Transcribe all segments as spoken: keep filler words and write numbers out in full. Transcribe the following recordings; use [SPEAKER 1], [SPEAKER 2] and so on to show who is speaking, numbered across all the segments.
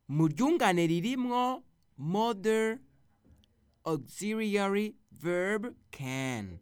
[SPEAKER 1] mu ryungane ririmwo modal auxiliary verb can.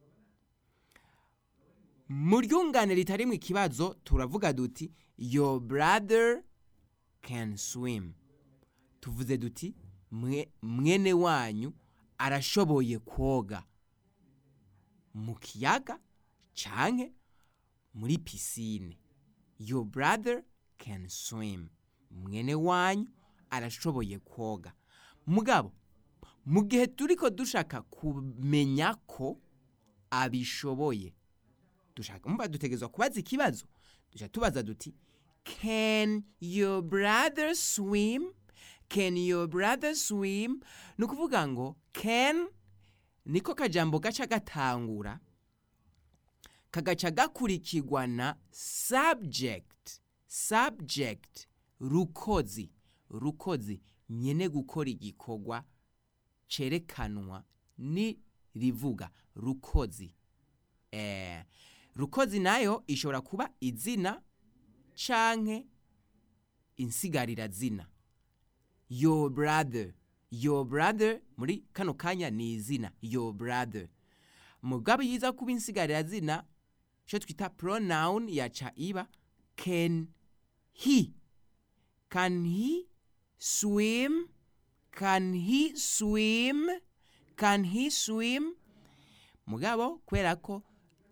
[SPEAKER 1] Mu ryungane ritarimwo ikibazo turavuga duti your brother can swim. Tuvuze duti mwe, mwene wanyu arashoboye koga mu kiyaga canke muri pisine. Your brother can swim. Mwene wanyu arashoboye koga. Mugabo mu gihe turiko dushaka kumenya ko abishoboye, dushaka umva dutegezwa kubaza ikibazo, dushaka tubaza duti can your brother swim? Can your brother swim? Nukuvuga ngo can niko kajambo gaca gatangura kagaca gakurikirwa na subject. Subject rukozi. Rukozi nyene gukora igikorwa cerekanwa ni rivuga rukozi. Eh, rukozi nayo ishobora kuba izina canke insigarira zina. Your brother. Your brother muri kano kanya ni izina your brother. Mugabo yiza kuba insigarira zina cyo twita pronoun yaca iba can he. Can he swim? Can he swim? Can he swim? Mugabo kwera ko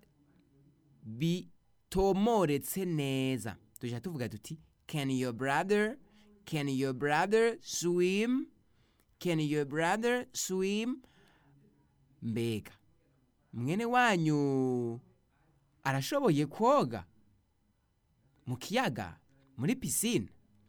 [SPEAKER 1] bitomoretse neza tuja tuvuga tuti can your brother can your brother swim? Can your brother swim? Mbega mwene wanyu arashoboye koga mu kiyaga muri pisine.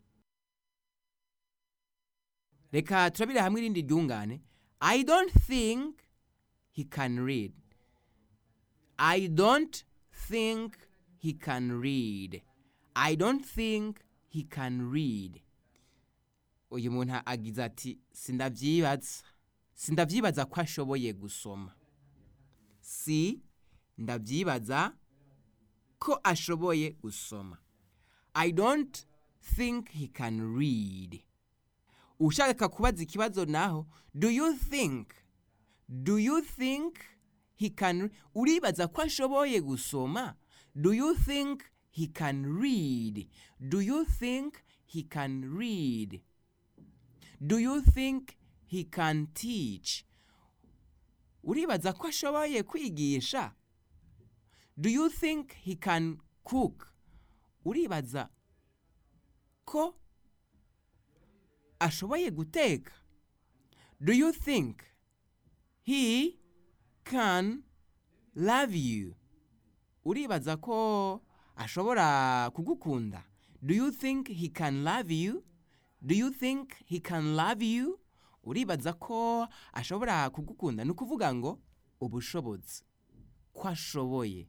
[SPEAKER 1] Reka turabire hamwe irindi ryungane. I don't think he can read. I don't think he can read. I don't think he can read. Uyu muntu agize ati sindavyibaza. Sindavyibaza ko ashoboye gusoma. Si ndavyibaza ko ashoboye gusoma. I don't think he can read. Ushaka kubaza ikibazo naho, do you think? Do you think he can? Uribaza ko ashoboye gusoma? Do you think he can read? Do you think he can read? Do you think he can teach? Uribaza ko ashoboye kwigisha? Do you think he can cook? Uribaza ko ashoboye guteka? Do you think he can love you? Uribaza ko ashobora kugukunda? Do you think he can love you? Do you think he can love you? Uribaza ko ashobora kugukunda? Nukuvuga ngo ubushobozi ko ashoboye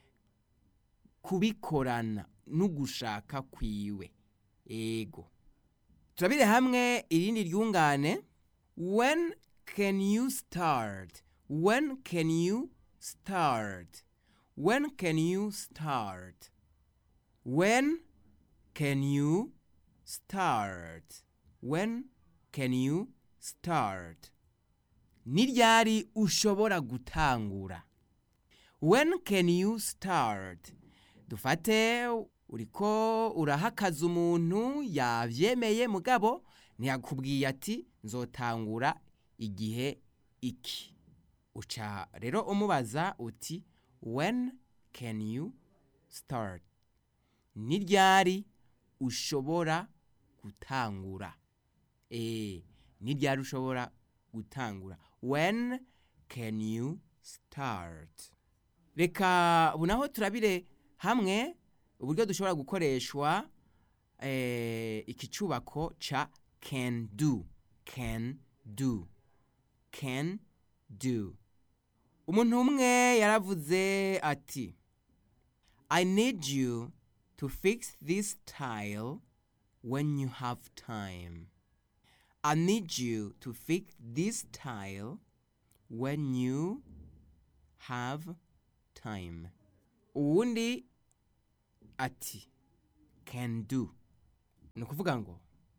[SPEAKER 1] kubikorana n'ugushaka kwiwe. Ego. Turabire hamwe irindi ryungane. When can you start? When can you start? When can you start? When can you start? When can you start? Ni ryari ushobora gutangura? When can you start? Dufate uriko urahakaza umuntu yavyemeye mugabo ntiyakubwiye ati nzotangura igihe iki. Uca rero umubaza uti when can you start? Ni ryari ushobora gutangura? Eh, ni ryari ushobora gutangura? When can you start? Reka bunaho turabire hamwe uburyo dushobora gukoreshwa eh, ikicubako ca can do. Can do. Can do. Umuntu umwe yaravuze ati I need you to fix this tile when you have time. I need you to fix this tile when you have time. Uwundi ati can do. Nukuvuga ngo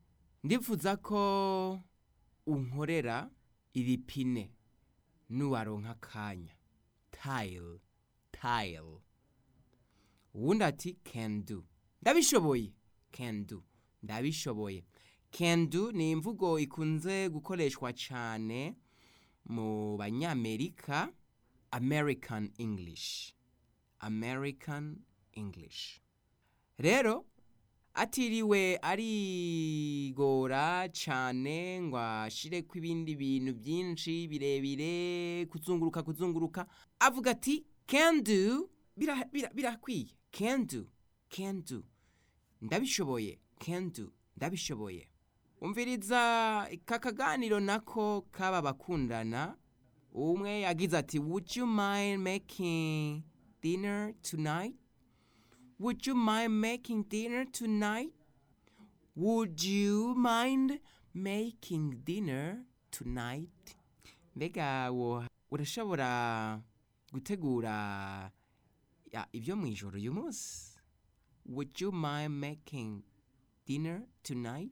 [SPEAKER 1] ndifuza ko unkorera ibipine nuwaronka akanya. Tile, tile. Uwundi ati can do. Ndabishoboye. Can do. Ndabishoboye. Can do ni imvugo ikunze gukoreshwa cyane mu banyamerika. American English. American English. Rero atiriwe arigora cyane ngo ashire ku ibindi bintu byinshi birebire kuzunguruka kuzunguruka, avuga ati can do. birakwiye bira, bira can do, can do. Ndabishoboye. Can do. Ndabishoboye. Umviriza kakaganiro nako kaba bakundana. Umwe yagize ati would you mind making dinner tonight? Would you mind making dinner tonight? Would you mind making dinner tonight? Mbega wo urashobora gutegura ya ibyo mu ijoro uyu munsi? Would you mind making dinner tonight?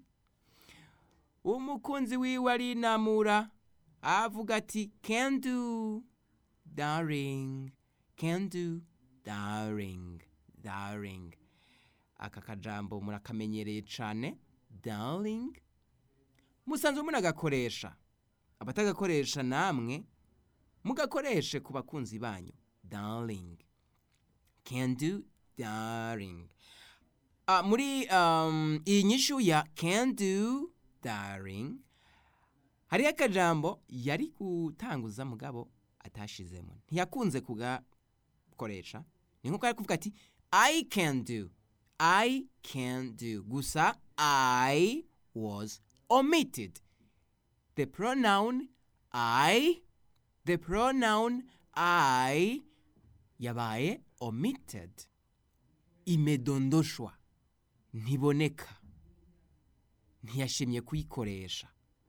[SPEAKER 1] Umukunzi wiwe arinamura avuga ati can do darling, can do darling, darling. Aka kajambo murakamenyereye cyane darling, musanzwe munagakoresha. Abatagakoresha namwe mugakoreshe ku bakunzi banyu darling. Can do darling. Uh, muri um, iyi nyishu ya can do darling hari akajambo yari gutanguza mugabo atashizemo, ntiyakunze kugakoresha. Ni nkuko ari kuvuga ati I can do, I can do, gusa I was omitted. The pronoun I, the pronoun I yabaye omitted, imedondoshwa, ntiboneka, ntiyashimye kuyikoresha.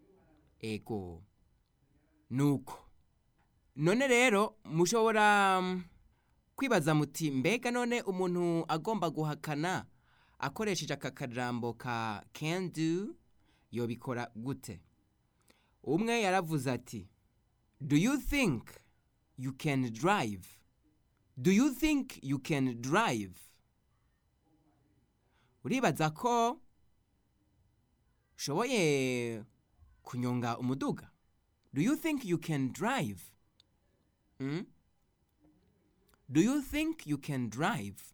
[SPEAKER 1] Ego nuko none rero mushobora um, kwibaza muti mbega none umuntu agomba guhakana akoresheje aka kajambo ka can do yobikora gute? Umwe yaravuze ati do you think you can drive? Do you think you can drive? Uribaza ko shoboye kunyonga umuduga? Do you think you can drive? Hmm? Do you think you can drive?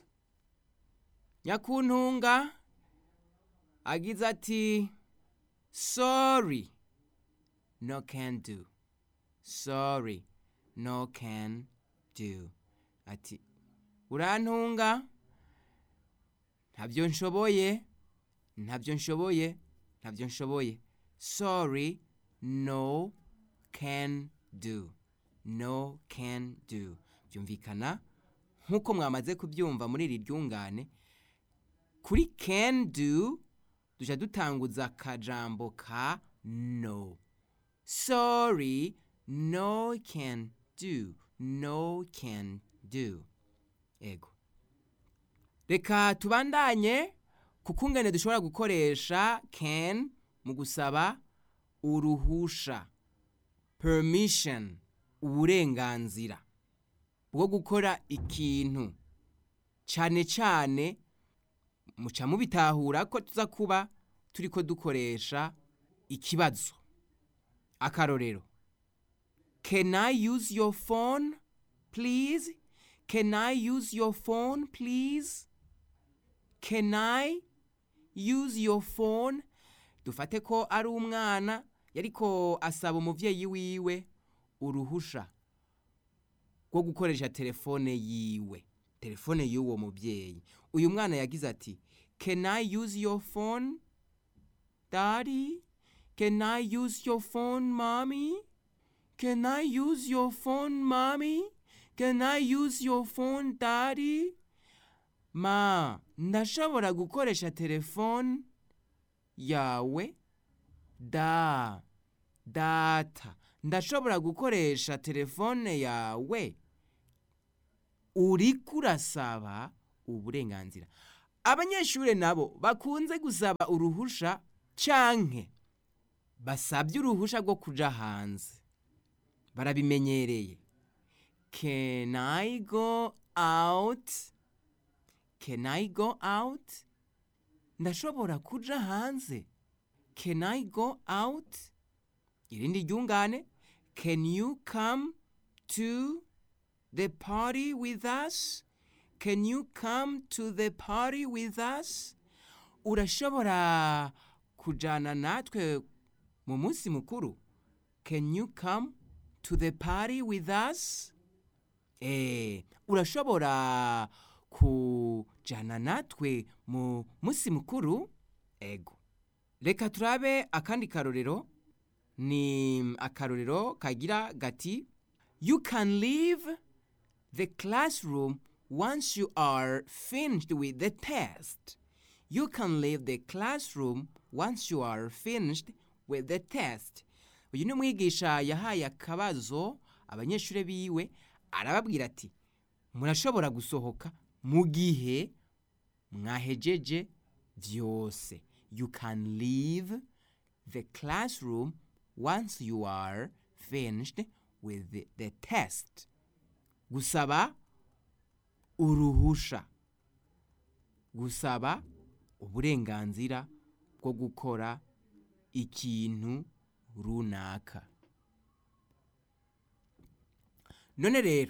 [SPEAKER 1] Nyakuntunga agize ati sorry, no can do. Sorry, no can do. Ati urantunga, ntabyo nshoboye, ntabyo nshoboye, ntabyo nshoboye. Sorry, no can do. No can do. Byumvikana nkuko mwamaze kubyumva muri iri ryungane. Kuri can do duja dutanguza kajambo ka no. Sorry, no can do. No can do. Ego. Reka tubandanye kukungane dushobora gukoresha can mu gusaba uruhusha, permission, uburenganzira bwo gukora ikintu. Cyane cyane muca mubitahura ko tuza kuba turiko dukoresha ikibazo. Akarorero, can I use your phone please? Can I use your phone please? Can I use your phone? Dufate ko ari umwana yariko asaba umuvyeyi wiwe uruhusha rwo gukoresha telefone yiwe, telefone y'uwo muvyeyi. Uyu mwana yagize ati can I use your phone daddy? Can I use your phone mommy? Can I use your phone mommy? Can I use your phone daddy? Ma, ndashobora gukoresha telefone yawe? Da, data, ndashobora gukoresha telefone yawe? Uriko urasaba uburenganzira. Abanyeshure nabo bakunze gusaba uruhusha canke basabye uruhusha rwo kuja hanze barabimenyereye. Can I go out? Can I go out? Ndashobora kuja hanze. Can I go out? Irindi ryungane. Can you come to the party with us? Can you come to the party with us? Urashobora kujana natwe mu munsi mukuru? Can you come to the party with us? Eh, urashobora kujana natwe mu munsi mukuru? Ego. Reka turabe akandi karorero. Ni akarorero kagira gati, you can leave the classroom once you are finished with the test. You can leave the classroom once you are finished with the test. Uyu ni umwigisha yahaye akabazo abanyeshuri biwe, arababwira ati murashobora gusohoka mu gihe mwahejeje vyose. You can leave the classroom once you are finished with the, the test. Gusaba uruhusha. Gusaba uburenganzira bwo gukora ikintu runaka. None rero,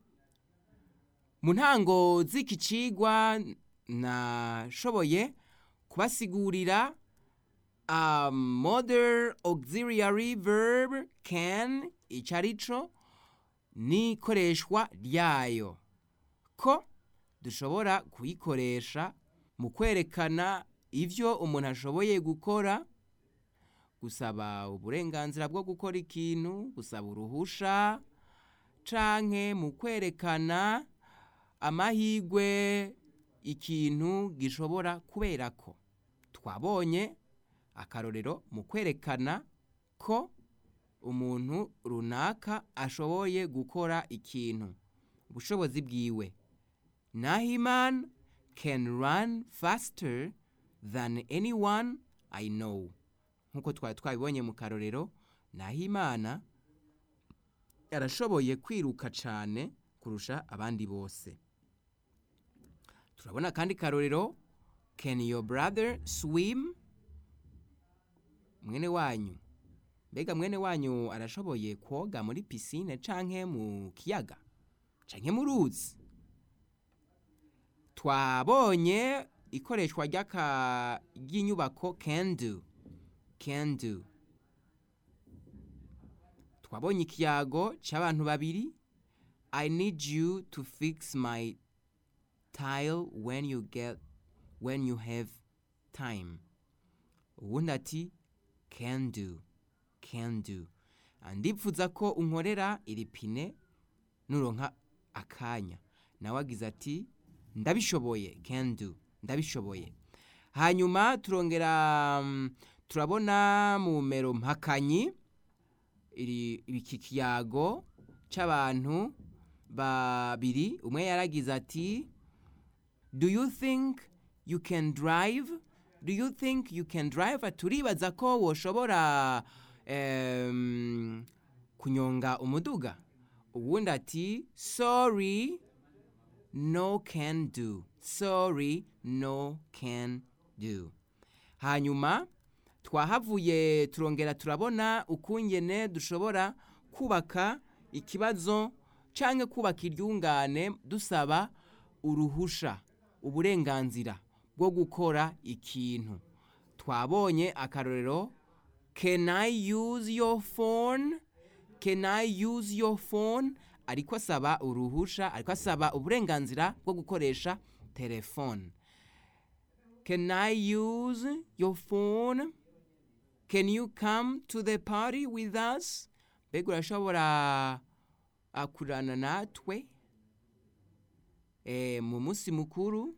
[SPEAKER 1] mu ntango z'iki cigwa nashoboye kubasigurira a modern auxiliary verb can icarico n'ikoreshwa ryayo, ko dushobora kuyikoresha mu kwerekana ivyo umuntu ashoboye gukora, gusaba uburenganzira bwo gukora ikintu, gusaba uruhusha, canke mu kwerekana amahigwe ikintu gishobora kuberako. Twabonye akarorero mu kwerekana ko umuntu runaka ashoboye gukora ikintu, ubushobozi bwiwe. Nahiman can run faster than anyone I know. Nkuko twari twabibonye mu karorero, Nahimana arashoboye kwiruka cane kurusha abandi bose. Turabona kandi karorero, can your brother swim? Mwene wanyu, mbega mwene wanyu arashoboye koga muri pisine canke mu kiyaga canke mu ruzi? Twabonye ikoreshwa ry'aka ry'inyubako can do. Can do. Twabonye ikiyago c'abantu babiri, I need you to fix my tile when you get when you have time. Uwundi ati can do. Can do. Andipfuza ko unkorera iri pine nuronka akanya. Nawe agize ati ndabishoboye. Can do. Ndabishoboye. Hanyuma turongera um, turabona mu mero mpakanyi iri iki kiyago c'abantu babiri, umwe yaragize ati do you think you can drive? Do you think you can drive? Turibaza ko woshobora um, kunyonga umuduga. Uwundi ati sorry, no can do. Sorry, no can do. Hanyuma twahavuye turongera turabona ukungene dushobora kubaka ikibazo canke kubaka iryungane dusaba uruhusha, uburenganzira bwo gukora ikintu. Twabonye akarorero, can I use your phone? Can I use your phone? Ariko asaba uruhusha, ariko asaba uburenganzira bwo gukoresha telefone. Can I use your phone? Can you come to the party with us? Mbega urashobora akurana natwe e, mu munsi mukuru?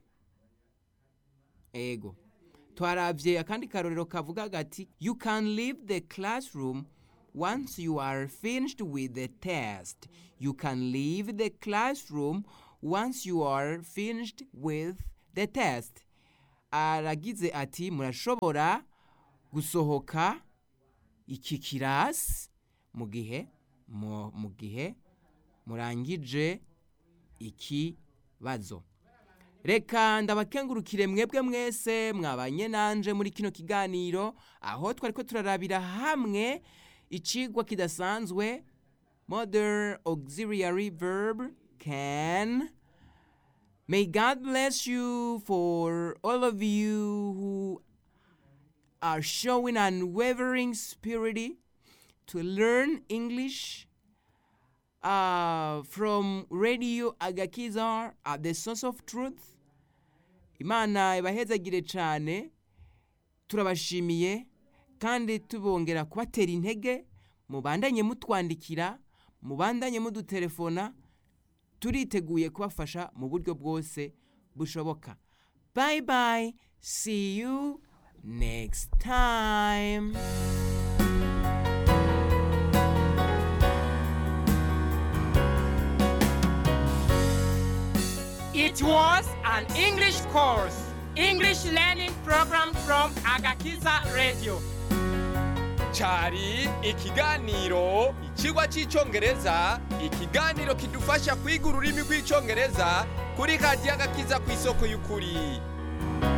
[SPEAKER 1] Ego. Twaravye akandi karorero kavuga gati you can leave the classroom once you are finished with the test. You can leave the classroom once you are finished with the test. Aragize ati murashobora gusohoka iki kirasi mu gihe mu mu gihe murangije ikibazo. Reka ndabakengurukire mwebwe mwese mwabanye nanje muri kino kiganiro, aho twariko turarabira hamwe icigwa kidasanzwe modern auxiliary verb can. May God bless you for all of you who are showing unwavering spirit to learn English uh, from Radio Agakiza at the Source of Truth. Imana ibahezagire cyane, turabashimiye kandi tubongera kubatera intege, mubandanye mutwandikira, mubandanye mudutelefona, turiteguye kubafasha mu buryo bwose bushoboka. Bye bye, see you next time.
[SPEAKER 2] It was an English course, English learning program from Agakiza Radio.
[SPEAKER 3] Chari ikiganiro ikigwa cy'icyongereza, ikiganiro kidufasha kwiga ururimi rw'icyongereza kuri Radio Agakiza ku isoko y'ukuri.